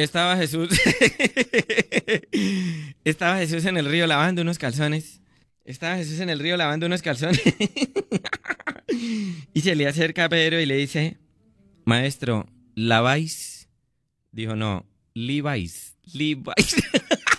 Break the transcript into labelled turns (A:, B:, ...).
A: Estaba Jesús. Estaba Jesús en el río lavando unos calzones. Estaba Jesús en el río lavando unos calzones. Y se le acerca a Pedro y le dice, maestro, ¿laváis? Dijo, no, Levi's. Levi's.